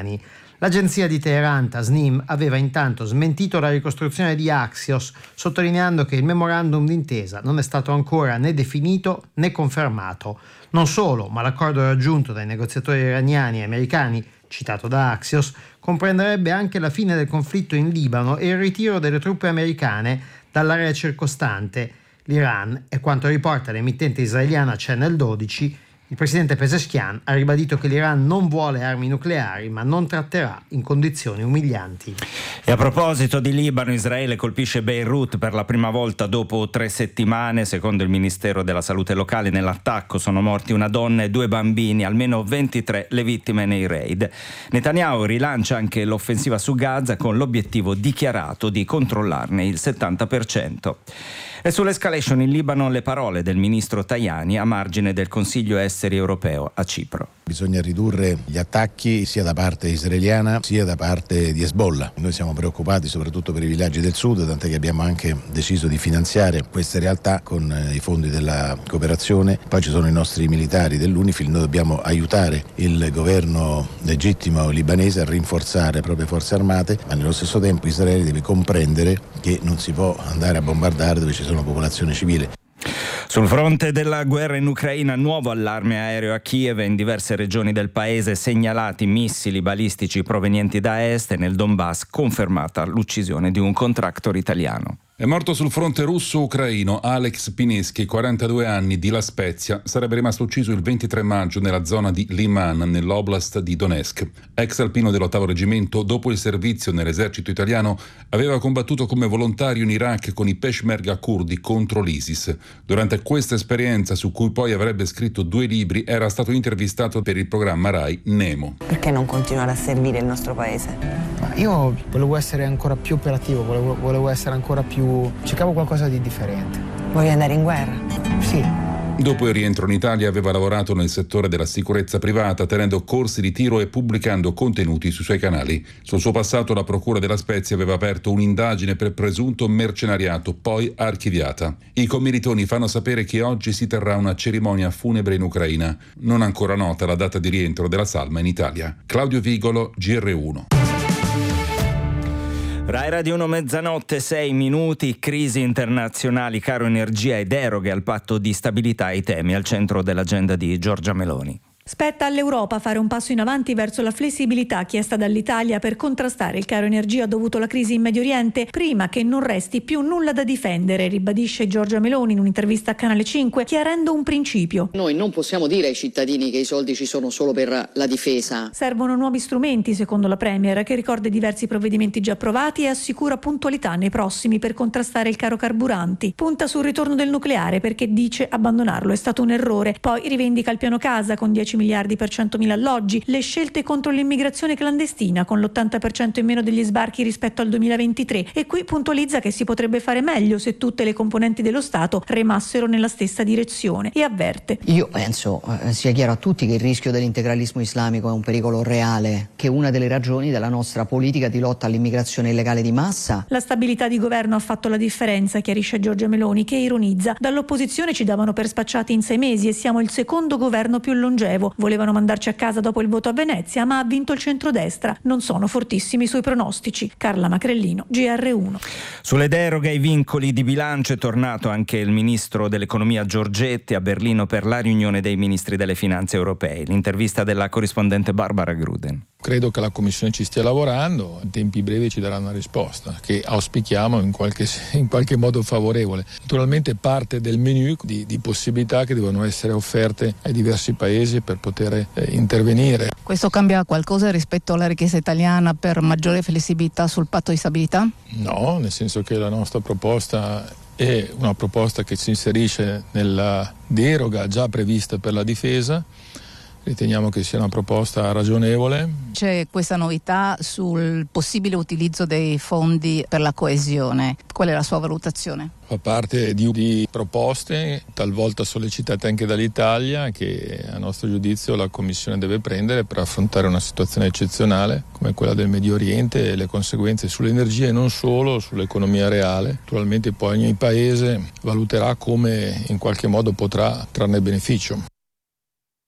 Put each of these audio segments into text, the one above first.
iraniani. L'agenzia di Teheran, Tasnim, aveva intanto smentito la ricostruzione di Axios, sottolineando che il memorandum d'intesa non è stato ancora né definito né confermato. Non solo, ma l'accordo raggiunto dai negoziatori iraniani e americani, citato da Axios, comprenderebbe anche la fine del conflitto in Libano e il ritiro delle truppe americane dall'area circostante. L'Iran, e quanto riporta l'emittente israeliana Channel 12, il presidente Pezeshkian ha ribadito che l'Iran non vuole armi nucleari, ma non tratterà in condizioni umilianti. E a proposito di Libano, Israele colpisce Beirut per la prima volta dopo 3 settimane. Secondo il Ministero della Salute locale, nell'attacco sono morti una donna e 2 bambini, almeno 23 le vittime nei raid. Netanyahu rilancia anche l'offensiva su Gaza con l'obiettivo dichiarato di controllarne il 70%. E sull'escalation in Libano le parole del ministro Tajani a margine del Consiglio Esteri europeo a Cipro. Bisogna ridurre gli attacchi sia da parte israeliana sia da parte di Hezbollah. Noi siamo preoccupati soprattutto per i villaggi del sud, tant'è che abbiamo anche deciso di finanziare queste realtà con i fondi della cooperazione. Poi ci sono i nostri militari dell'UNIFIL, noi dobbiamo aiutare il governo legittimo libanese a rinforzare le proprie forze armate, ma nello stesso tempo Israele deve comprendere che non si può andare a bombardare dove ci sono popolazione civile. Sul fronte della guerra in Ucraina, nuovo allarme aereo a Kiev e in diverse regioni del paese segnalati missili balistici provenienti da est e nel Donbass confermata l'uccisione di un contractor italiano. È morto sul fronte russo-ucraino Alex Pineschi, 42 anni, di La Spezia. Sarebbe rimasto ucciso il 23 maggio nella zona di Liman, nell'oblast di Donetsk. Ex alpino dell'8° reggimento, dopo il servizio nell'esercito italiano, aveva combattuto come volontario in Iraq con i Peshmerga curdi contro l'ISIS. Durante questa esperienza, su cui poi avrebbe scritto 2 libri, era stato intervistato per il programma Rai Nemo. Perché non continuare a servire il nostro paese? Io volevo essere ancora più operativo, volevo essere ancora più... cercavo qualcosa di differente. Vuoi andare in guerra? Sì. Dopo il rientro in Italia aveva lavorato nel settore della sicurezza privata, tenendo corsi di tiro e pubblicando contenuti sui suoi canali. Sul suo passato la Procura della Spezia aveva aperto un'indagine per presunto mercenariato, poi archiviata. I commilitoni fanno sapere che oggi si terrà una cerimonia funebre in Ucraina. Non ancora nota la data di rientro della salma in Italia. Claudio Vigolo, GR1. Rai Radio 1, mezzanotte, 6 minuti, crisi internazionali, caro energia e deroghe al patto di stabilità, i temi al centro dell'agenda di Giorgia Meloni. Spetta all'Europa fare un passo in avanti verso la flessibilità chiesta dall'Italia per contrastare il caro energia dovuto alla crisi in Medio Oriente, prima che non resti più nulla da difendere, ribadisce Giorgia Meloni in un'intervista a Canale 5, chiarendo un principio. Noi non possiamo dire ai cittadini che i soldi ci sono solo per la difesa. Servono nuovi strumenti, secondo la Premier, che ricorda diversi provvedimenti già approvati e assicura puntualità nei prossimi per contrastare il caro carburanti. Punta sul ritorno del nucleare perché dice abbandonarlo è stato un errore. Poi rivendica il piano casa con 10 miliardi per 100.000 alloggi, le scelte contro l'immigrazione clandestina con l'80% in meno degli sbarchi rispetto al 2023 e qui puntualizza che si potrebbe fare meglio se tutte le componenti dello Stato remassero nella stessa direzione e avverte. Io penso sia chiaro a tutti che il rischio dell'integralismo islamico è un pericolo reale, che è una delle ragioni della nostra politica di lotta all'immigrazione illegale di massa. La stabilità di governo ha fatto la differenza, chiarisce Giorgia Meloni, che ironizza. Dall'opposizione ci davano per spacciati in 6 mesi e siamo il secondo governo più longevo. Volevano mandarci a casa dopo il voto a Venezia, ma ha vinto il centrodestra. Non sono fortissimi sui pronostici. Carla Macrellino, GR1. Sulle deroghe ai vincoli di bilancio è tornato anche il ministro dell'economia Giorgetti a Berlino per la riunione dei ministri delle finanze europei. L'intervista della corrispondente Barbara Gruden. Credo che la Commissione ci stia lavorando, in tempi brevi ci darà una risposta che auspichiamo in qualche modo favorevole. Naturalmente parte del menu di possibilità che devono essere offerte ai diversi paesi per poter intervenire. Questo cambia qualcosa rispetto alla richiesta italiana per maggiore flessibilità sul patto di stabilità? No, nel senso che la nostra proposta è una proposta che si inserisce nella deroga già prevista per la difesa. Riteniamo che sia una proposta ragionevole. C'è questa novità sul possibile utilizzo dei fondi per la coesione. Qual è la sua valutazione? Fa parte di proposte talvolta sollecitate anche dall'Italia che a nostro giudizio la Commissione deve prendere per affrontare una situazione eccezionale come quella del Medio Oriente e le conseguenze sull'energia e non solo, sull'economia reale. Naturalmente poi ogni paese valuterà come in qualche modo potrà trarne beneficio.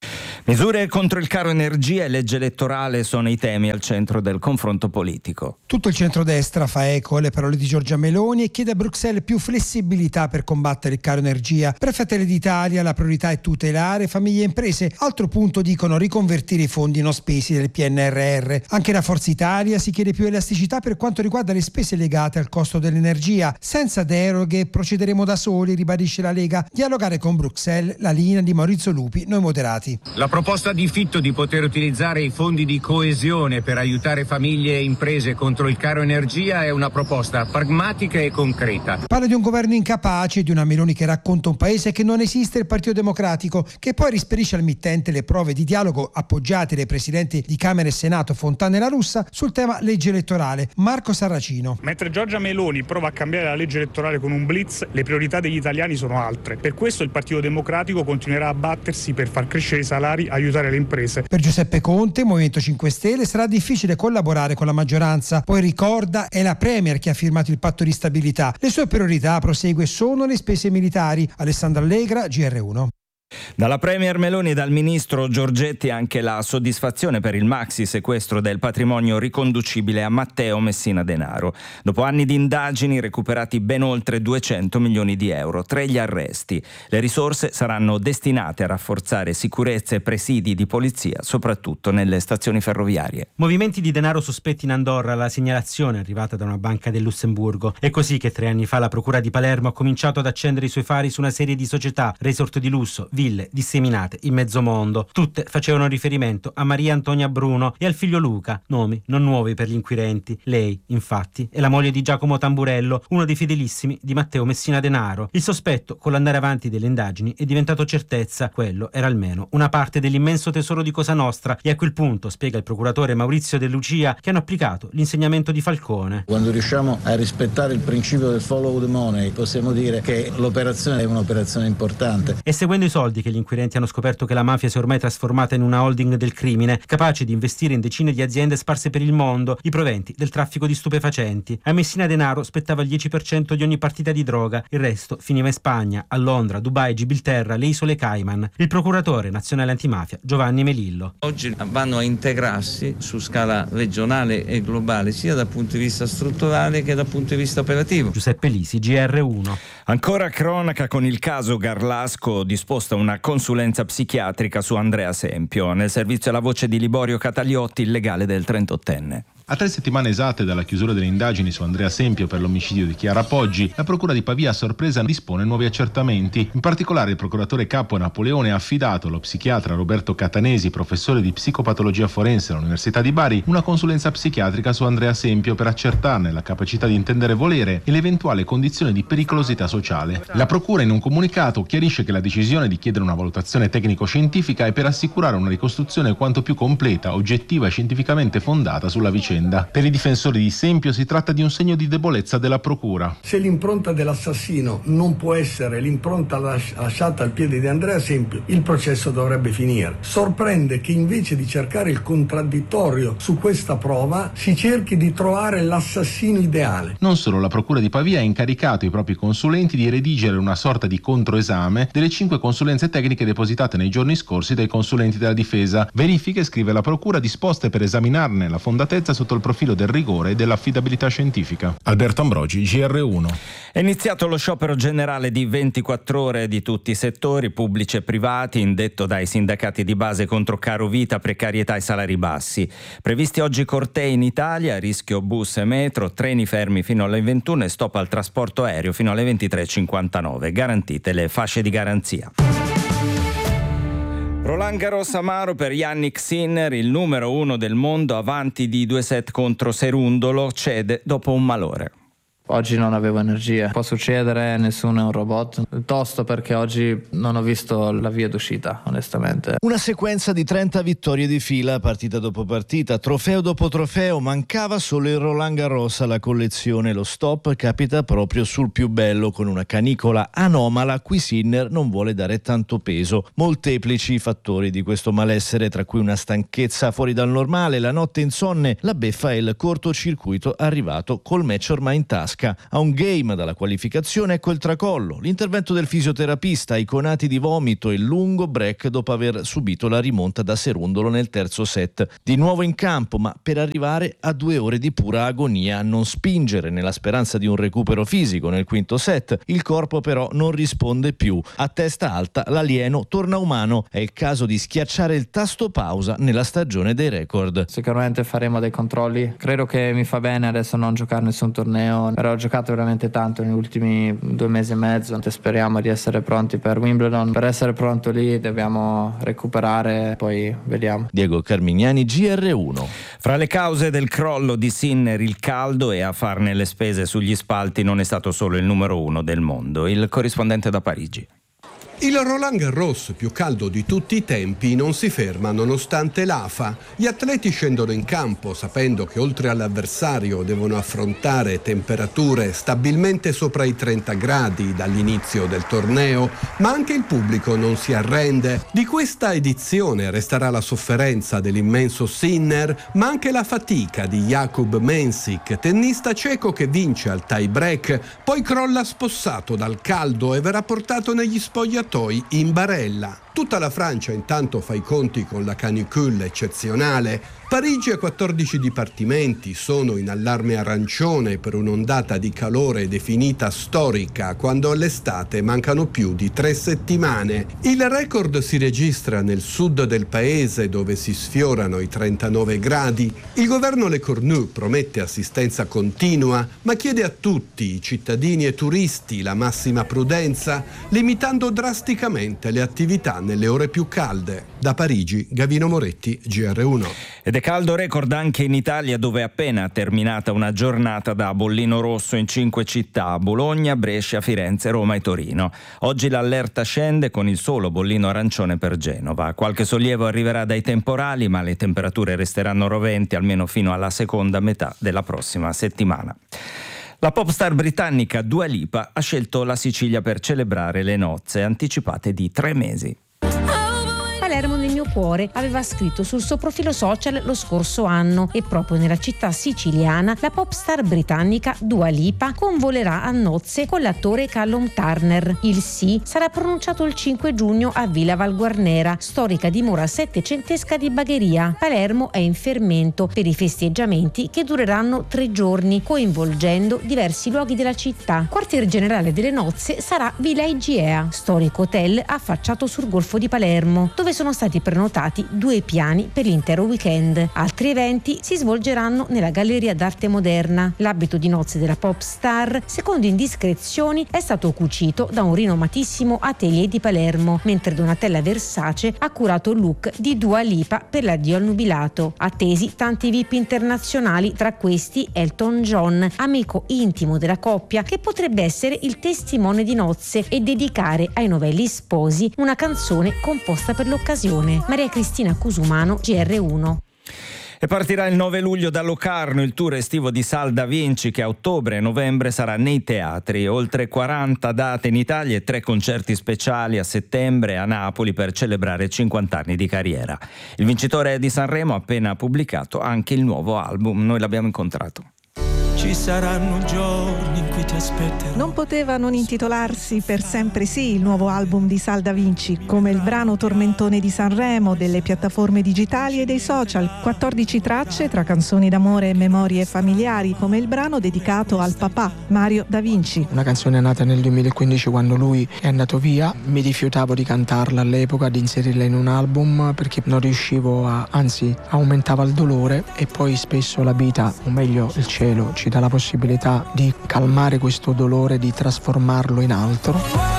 Misure contro il caro energia e legge elettorale sono i temi al centro del confronto politico. Tutto il centrodestra fa eco alle parole di Giorgia Meloni e chiede a Bruxelles più flessibilità per combattere il caro energia. Per Fratelli d'Italia la priorità è tutelare famiglie e imprese. Altro punto, dicono, riconvertire i fondi non spesi del PNRR. Anche da Forza Italia si chiede più elasticità per quanto riguarda le spese legate al costo dell'energia. Senza deroghe procederemo da soli, ribadisce la Lega. Dialogare con Bruxelles, la linea di Maurizio Lupi, Noi Moderati. La proposta di Fitto di poter utilizzare i fondi di coesione per aiutare famiglie e imprese contro il caro energia è una proposta pragmatica e concreta. Parla di un governo incapace, di una Meloni che racconta un paese che non esiste il Partito Democratico, che poi rispedisce al mittente le prove di dialogo appoggiate dai presidenti di Camera e Senato Fontana e La Russa sul tema legge elettorale. Marco Sarracino. Mentre Giorgia Meloni prova a cambiare la legge elettorale con un blitz, le priorità degli italiani sono altre. Per questo il Partito Democratico continuerà a battersi per far crescere i salari, aiutare le imprese. Per Giuseppe Conte, Movimento 5 Stelle, sarà difficile collaborare con la maggioranza. Poi ricorda, è la Premier che ha firmato il patto di stabilità. Le sue priorità, prosegue, sono le spese militari. Alessandra Allegra, GR1. Dalla Premier Meloni e dal ministro Giorgetti anche la soddisfazione per il maxi sequestro del patrimonio riconducibile a Matteo Messina Denaro. Dopo anni di indagini, recuperati ben oltre 200 milioni di euro, 3 gli arresti. Le risorse saranno destinate a rafforzare sicurezza e presidi di polizia, soprattutto nelle stazioni ferroviarie. Movimenti di denaro sospetti in Andorra, la segnalazione arrivata da una banca del Lussemburgo. È così che 3 anni fa la Procura di Palermo ha cominciato ad accendere i suoi fari su una serie di società, resort di lusso, ville disseminate in mezzo mondo. Tutte facevano riferimento a Maria Antonia Bruno e al figlio Luca, nomi non nuovi per gli inquirenti. Lei, infatti, è la moglie di Giacomo Tamburello, uno dei fedelissimi di Matteo Messina Denaro. Il sospetto, con l'andare avanti delle indagini, è diventato certezza. Quello era almeno una parte dell'immenso tesoro di Cosa Nostra, e a quel punto, spiega il procuratore Maurizio De Lucia, che hanno applicato l'insegnamento di Falcone. Quando riusciamo a rispettare il principio del follow the money, possiamo dire che l'operazione è un'operazione importante. E seguendo i soldi che gli inquirenti hanno scoperto che la mafia si è ormai trasformata in una holding del crimine, capace di investire in decine di aziende sparse per il mondo i proventi del traffico di stupefacenti. A Messina Denaro spettava il 10% di ogni partita di droga, il resto finiva in Spagna, a Londra, Dubai, Gibilterra, le isole Cayman. Il procuratore nazionale antimafia Giovanni Melillo. Oggi vanno a integrarsi su scala regionale e globale, sia dal punto di vista strutturale che dal punto di vista operativo. Giuseppe Lisi, GR1. Ancora cronaca con il caso Garlasco, disposta una consulenza psichiatrica su Andrea Sempio. Nel servizio alla voce di Liborio Cataliotti, il legale del 38enne. A 3 settimane esatte dalla chiusura delle indagini su Andrea Sempio per l'omicidio di Chiara Poggi, la Procura di Pavia a sorpresa dispone nuovi accertamenti. In particolare il procuratore capo Napoleone ha affidato allo psichiatra Roberto Catanesi, professore di psicopatologia forense all'Università di Bari, una consulenza psichiatrica su Andrea Sempio per accertarne la capacità di intendere e volere e l'eventuale condizione di pericolosità sociale. La Procura in un comunicato chiarisce che la decisione di chiedere una valutazione tecnico-scientifica è per assicurare una ricostruzione quanto più completa, oggettiva e scientificamente fondata sulla vicenda. Per i difensori di Sempio si tratta di un segno di debolezza della Procura. Se l'impronta dell'assassino non può essere l'impronta lasciata al piede di Andrea Sempio, il processo dovrebbe finire. Sorprende che invece di cercare il contraddittorio su questa prova si cerchi di trovare l'assassino ideale. Non solo, la Procura di Pavia ha incaricato i propri consulenti di redigere una sorta di controesame delle 5 consulenze tecniche depositate nei giorni scorsi dai consulenti della difesa. Verifiche, scrive la Procura, disposte per esaminarne la fondatezza sotto il profilo del rigore e dell'affidabilità scientifica. Alberto Ambrogi, GR1. È iniziato lo sciopero generale di 24 ore di tutti i settori, pubblici e privati, indetto dai sindacati di base contro caro vita, precarietà e salari bassi. Previsti oggi cortei in Italia, rischio bus e metro, treni fermi fino alle 21 e stop al trasporto aereo fino alle 23.59. Garantite le fasce di garanzia. Roland Garros amaro per Jannik Sinner, il numero 1 del mondo, avanti di 2 set contro Serundolo, cede dopo un malore. Oggi non avevo energia, può succedere, nessuno è un robot, piuttosto perché oggi non ho visto la via d'uscita, onestamente. Una sequenza di 30 vittorie di fila, partita dopo partita, trofeo dopo trofeo, mancava solo il Roland Garros alla collezione. Lo stop capita proprio sul più bello, con una canicola anomala a cui Sinner non vuole dare tanto peso. Molteplici i fattori di questo malessere, tra cui una stanchezza fuori dal normale, la notte insonne, la beffa e il cortocircuito arrivato col match ormai in tasca. Mosca. A un game dalla qualificazione ecco il tracollo, l'intervento del fisioterapista, i conati di vomito e il lungo break dopo aver subito la rimonta da Serundolo nel terzo set. Di nuovo in campo, ma per arrivare a 2 ore di pura agonia, a non spingere nella speranza di un recupero fisico nel quinto set. Il corpo però non risponde più. A testa alta l'alieno torna umano. È il caso di schiacciare il tasto pausa nella stagione dei record. Sicuramente faremo dei controlli. Credo che mi fa bene adesso non giocare nessun torneo, però ho giocato veramente tanto negli ultimi 2 mesi e mezzo. Speriamo di essere pronti per Wimbledon. Per essere pronto lì dobbiamo recuperare, poi vediamo. Diego Carmignani, GR1. Fra le cause del crollo di Sinner il caldo, e a farne le spese sugli spalti non è stato solo il numero 1 del mondo. Il corrispondente da Parigi. Il Roland Garros, più caldo di tutti i tempi, non si ferma nonostante l'afa. Gli atleti scendono in campo sapendo che oltre all'avversario devono affrontare temperature stabilmente sopra i 30 gradi dall'inizio del torneo, ma anche il pubblico non si arrende. Di questa edizione resterà la sofferenza dell'immenso Sinner, ma anche la fatica di Jakub Mensik, tennista ceco che vince al tie break, poi crolla spossato dal caldo e verrà portato negli spogliatoi in barella. Tutta la Francia intanto fa i conti con la canicule eccezionale. Parigi e 14 dipartimenti sono in allarme arancione per un'ondata di calore definita storica, quando all'estate mancano più di 3 settimane. Il record si registra nel sud del paese, dove si sfiorano i 39 gradi. Il governo Le Cornu promette assistenza continua, ma chiede a tutti, i cittadini e turisti, la massima prudenza, limitando drasticamente le attività nelle ore più calde. Da Parigi, Gavino Moretti, GR1. Ed è caldo record anche in Italia, dove è appena terminata una giornata da bollino rosso in 5 città: Bologna, Brescia, Firenze, Roma e Torino. Oggi l'allerta scende con il solo bollino arancione per Genova. Qualche sollievo arriverà dai temporali, ma le temperature resteranno roventi almeno fino alla seconda metà della prossima settimana. La popstar britannica Dua Lipa ha scelto la Sicilia per celebrare le nozze anticipate di 3 mesi. Palermo nel mio cuore aveva scritto sul suo profilo social lo scorso anno, e proprio nella città siciliana la popstar britannica Dua Lipa convolerà a nozze con l'attore Callum Turner. Il sì sarà pronunciato il 5 giugno a Villa Valguarnera, storica dimora settecentesca di Bagheria. Palermo è in fermento per i festeggiamenti che dureranno 3 giorni, coinvolgendo diversi luoghi della città. Quartier generale delle nozze sarà Villa Igea, storico hotel affacciato sul Golfo di Palermo, dove sono stati prenotati 2 piani per l'intero weekend. Altri eventi si svolgeranno nella Galleria d'Arte Moderna. L'abito di nozze della pop star, secondo indiscrezioni, è stato cucito da un rinomatissimo atelier di Palermo, mentre Donatella Versace ha curato il look di Dua Lipa per l'addio al nubilato. Attesi tanti VIP internazionali, tra questi Elton John, amico intimo della coppia, che potrebbe essere il testimone di nozze e dedicare ai novelli sposi una canzone composta per l'occasione. Maria Cristina Cusumano, GR1. E partirà il 9 luglio da Locarno il tour estivo di Sal Da Vinci, che a ottobre e novembre sarà nei teatri. Oltre 40 date in Italia e 3 concerti speciali a settembre a Napoli per celebrare 50 anni di carriera. Il vincitore di Sanremo ha appena pubblicato anche il nuovo album. Noi l'abbiamo incontrato. Ci saranno giorni in cui ti aspetterò. Non poteva non intitolarsi Per sempre sì il nuovo album di Sal Da Vinci, come il brano tormentone di Sanremo, delle piattaforme digitali e dei social. 14 tracce tra canzoni d'amore e memorie familiari, come il brano dedicato al papà, Mario Da Vinci. Una canzone nata nel 2015 quando lui è andato via. Mi rifiutavo di cantarla all'epoca, di inserirla in un album, perché non riuscivo anzi aumentava il dolore, e poi spesso la vita, o meglio il cielo, ci dà la possibilità di calmare questo dolore, di trasformarlo in altro.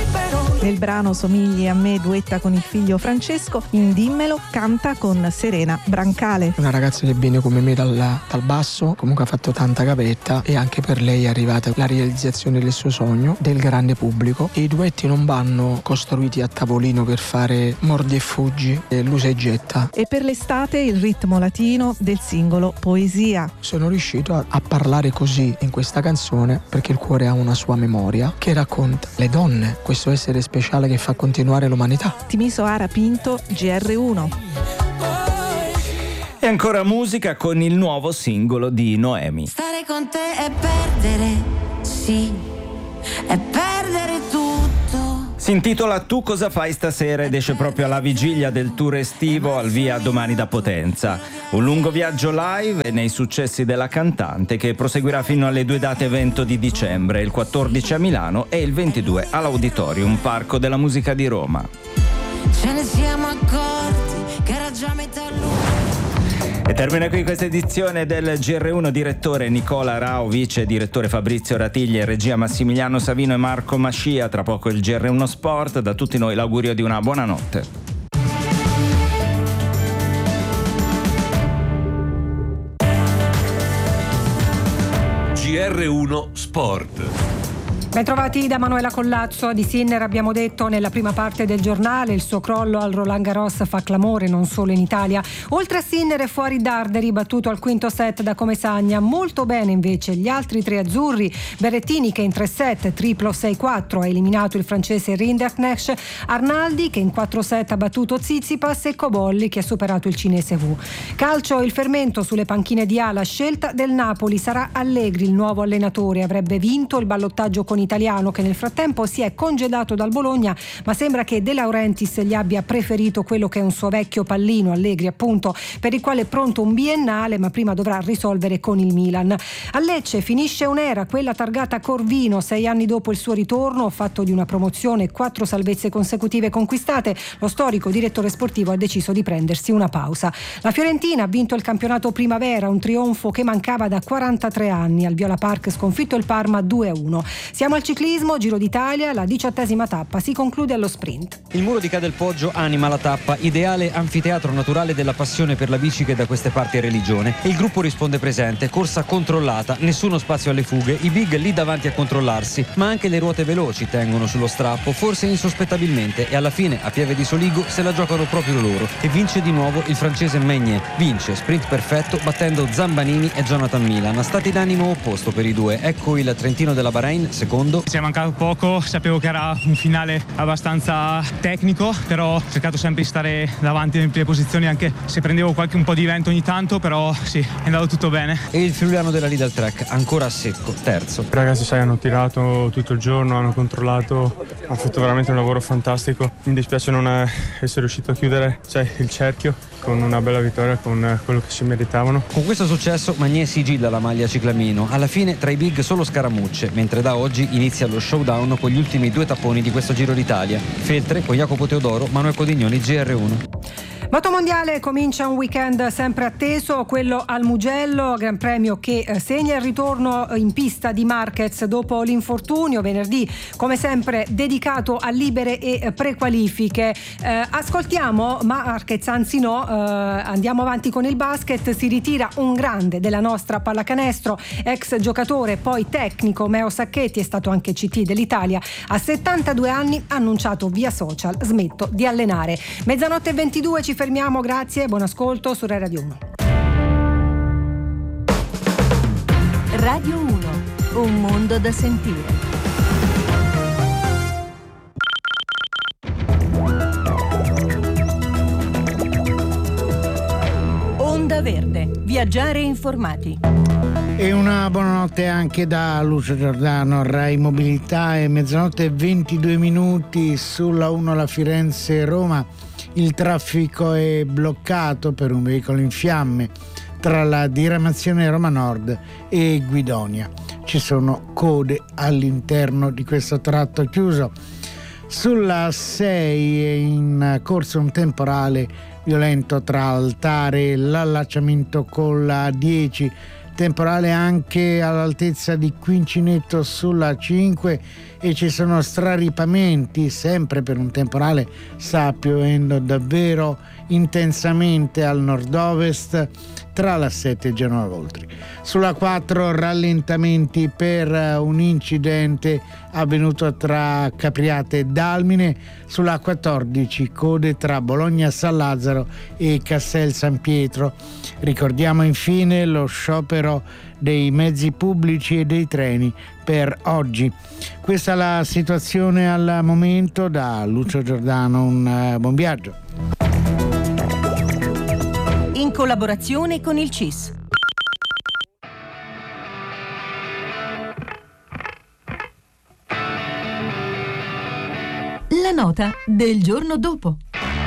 Nel brano Somigli a me duetta con il figlio Francesco, in Dimmelo canta con Serena Brancale. Una ragazza che viene come me dal basso, comunque ha fatto tanta gavetta, e anche per lei è arrivata la realizzazione del suo sogno, del grande pubblico. E i duetti non vanno costruiti a tavolino per fare mordi e fuggi, l'usa e getta. E per l'estate il ritmo latino del singolo Poesia. Sono riuscito a parlare così in questa canzone perché il cuore ha una sua memoria che racconta le donne, questo essere speciale che fa continuare l'umanità. Timiso Ara Pinto, GR1. E ancora musica con il nuovo singolo di Noemi. Stare con te è perdere, sì, è perdere tutto. Si intitola Tu cosa fai stasera ed esce proprio alla vigilia del tour estivo al via Domani da Potenza. Un lungo viaggio live nei successi della cantante che proseguirà fino alle 2 date evento di dicembre, il 14 a Milano e il 22 all'Auditorium Parco della Musica di Roma. Ce ne siamo accorti che era già metà luce. E termina qui questa edizione del GR1, direttore Nicola Rao, vice direttore Fabrizio Ratiglia, regia Massimiliano Savino e Marco Mascia. Tra poco il GR1 Sport. Da tutti noi l'augurio di una buona notte. GR1 Sport. Bentrovati da Manuela Collazzo. Di Sinner abbiamo detto nella prima parte del giornale, il suo crollo al Roland Garros fa clamore non solo in Italia. Oltre a Sinner è fuori Darderi, battuto al quinto set da Comesaña. Molto bene invece gli altri tre azzurri, Berrettini che in 3 set triplo 6-4 ha eliminato il francese Rinderknecht, Arnaldi che in 4 set ha battuto Tsitsipas e Cobolli che ha superato il cinese Wu. Calcio, il fermento sulle panchine di A, la scelta del Napoli, sarà Allegri il nuovo allenatore, avrebbe vinto il ballottaggio con italiano che nel frattempo si è congedato dal Bologna, ma sembra che De Laurentiis gli abbia preferito quello che è un suo vecchio pallino, Allegri appunto, per il quale è pronto un biennale, ma prima dovrà risolvere con il Milan. A Lecce finisce un'era, quella targata Corvino, 6 anni dopo il suo ritorno, fatto di una promozione e 4 salvezze consecutive conquistate, lo storico direttore sportivo ha deciso di prendersi una pausa. La Fiorentina ha vinto il campionato primavera, un trionfo che mancava da 43 anni, al Viola Park sconfitto il Parma 2-1. Siamo al ciclismo, Giro d'Italia, la 18ª tappa si conclude allo sprint. Il Muro di Ca del Poggio anima la tappa, ideale anfiteatro naturale della passione per la bici che da queste parti è religione. Il gruppo risponde presente, corsa controllata, nessuno spazio alle fughe, i big lì davanti a controllarsi, ma anche le ruote veloci tengono sullo strappo, forse insospettabilmente, e alla fine a Pieve di Soligo se la giocano proprio loro. E vince di nuovo il francese Meignet, vince sprint perfetto battendo Zambanini e Jonathan Milan. Stati d'animo opposto per i due, ecco il trentino della Bahrain, secondo. Ci è mancato poco, sapevo che era un finale abbastanza tecnico, però ho cercato sempre di stare davanti nelle prime posizioni, anche se prendevo un po' di vento ogni tanto, però sì, è andato tutto bene. E il friulano della Lidl Trek ancora a secco, terzo. I ragazzi hanno tirato tutto il giorno, hanno controllato, hanno fatto veramente un lavoro fantastico. Mi dispiace non essere riuscito a chiudere il cerchio con una bella vittoria, con quello che si meritavano. Con questo successo Magnier sigilla la maglia ciclamino, alla fine tra i big solo scaramucce, mentre da oggi inizia lo showdown con gli ultimi 2 tapponi di questo Giro d'Italia. Feltre con Jacopo Teodoro, Manuel Codignoni, GR1. Motomondiale comincia un weekend sempre atteso, quello al Mugello, Gran Premio che segna il ritorno in pista di Marquez dopo l'infortunio. Venerdì, come sempre, dedicato a libere e prequalifiche. Ascoltiamo Marquez, anzi no, andiamo avanti con il basket. Si ritira un grande della nostra pallacanestro, ex giocatore, poi tecnico, Meo Sacchetti, è stato anche CT dell'Italia. A 72 anni ha annunciato via social: smetto di allenare. Mezzanotte 22, ci fermiamo, grazie, buon ascolto su Rai Radio 1. Radio 1, un mondo da sentire. Onda Verde, viaggiare informati. E una buonanotte anche da Lucio Giordano, Rai Mobilità. È mezzanotte 22 minuti sulla 1 la Firenze-Roma. Il traffico è bloccato per un veicolo in fiamme tra la diramazione Roma Nord e Guidonia. Ci sono code all'interno di questo tratto chiuso. Sulla 6 è in corso un temporale violento tra Altare e l'allacciamento con la 10. Temporale anche all'altezza di Quincinetto sulla 5 e ci sono straripamenti sempre per un temporale. Sta piovendo davvero intensamente al nord-ovest tra la 7 e Genova Voltri. Sulla 4 rallentamenti per un incidente avvenuto tra Capriate e Dalmine. Sulla 14 code tra Bologna San Lazzaro e Castel San Pietro. Ricordiamo infine lo sciopero dei mezzi pubblici e dei treni per oggi. Questa è la situazione al momento. Da Lucio Giordano un buon viaggio. in collaborazione con il CIS. La nota del giorno dopo.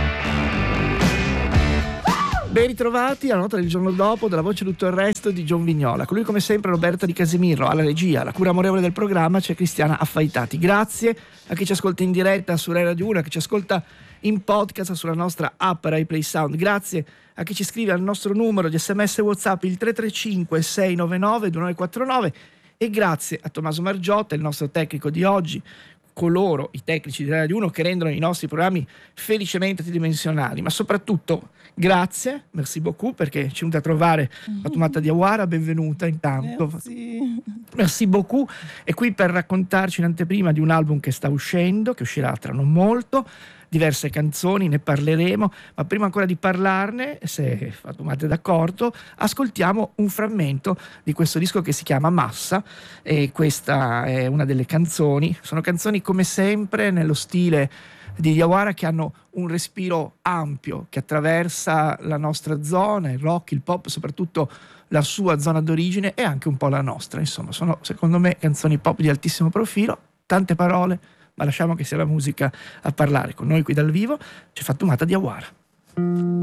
Ben ritrovati alla nota del giorno dopo della voce Tutto il resto di John Vignola. Con lui come sempre Roberta Di Casimiro, alla regia, alla cura amorevole del programma c'è Cristiana Affaitati. Grazie a chi ci ascolta in diretta su Rai Radio 1, a chi ci ascolta in podcast sulla nostra app Rai Play Sound. Grazie a chi ci scrive al nostro numero di SMS e WhatsApp il 335 699 2949 e grazie a Tommaso Margiotta, il nostro tecnico di oggi, coloro, i tecnici di Radio 1 che rendono i nostri programmi felicemente tridimensionali, ma soprattutto grazie, merci beaucoup, perché ci è venuta a trovare Fatoumata Diawara, benvenuta intanto. Merci beaucoup, è qui per raccontarci in anteprima di un album che sta uscendo, che uscirà tra non molto, diverse canzoni, ne parleremo, ma prima ancora di parlarne, se Fatoumata è d'accordo, ascoltiamo un frammento di questo disco che si chiama Massa, e questa è una delle canzoni. Sono canzoni come sempre nello stile di Diawara, che hanno un respiro ampio che attraversa la nostra zona, il rock, il pop, soprattutto la sua zona d'origine e anche un po' la nostra. Insomma, sono secondo me canzoni pop di altissimo profilo, tante parole, ma lasciamo che sia la musica a parlare. Con noi qui dal vivo c'è Fatoumata Diawara.